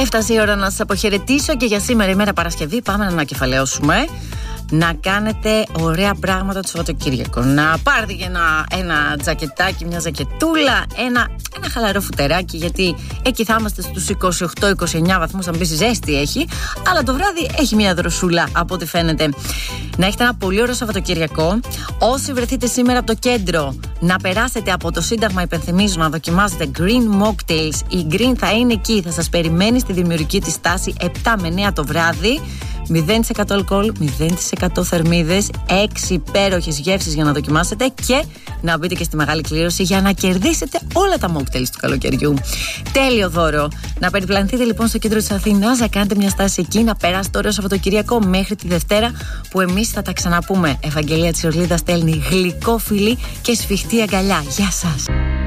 Έφτασε η ώρα να σας αποχαιρετήσω και για σήμερα, ημέρα Παρασκευή, πάμε να ανακεφαλαιώσουμε. Να κάνετε ωραία πράγματα το Σαββατοκύριακο. Να πάρετε και ένα τζακετάκι, μια ζακετούλα, ένα χαλαρό φουτεράκι, γιατί εκεί θα είμαστε στους 28-29 βαθμούς. Θα μου πεις ζέστη έχει, αλλά το βράδυ έχει μια δροσούλα από ό,τι φαίνεται. Να έχετε ένα πολύ ωραίο Σαββατοκυριακό. Όσοι βρεθείτε σήμερα από το κέντρο, να περάσετε από το Σύνταγμα, υπενθυμίζω, να δοκιμάσετε Green Mocktails. Η Green θα είναι εκεί, θα σας περιμένει στη δημιουργική της στάση 7 με 9 το βράδυ. 0% αλκοόλ, 0% θερμίδες, 6 υπέροχες γεύσεις για να δοκιμάσετε και να μπείτε και στη μεγάλη κλήρωση για να κερδίσετε όλα τα mocktails του καλοκαιριού. Τέλειο δώρο. Να περιπλανηθείτε λοιπόν στο κέντρο της Αθήνας, να κάνετε μια στάση εκεί, να περάσετε ωραίο Σαββατοκυριακό μέχρι τη Δευτέρα που εμείς θα τα ξαναπούμε. Ευαγγελία Τσιορλίδα στέλνει γλυκό φιλί και σφιχτή αγκαλιά. Γεια σας.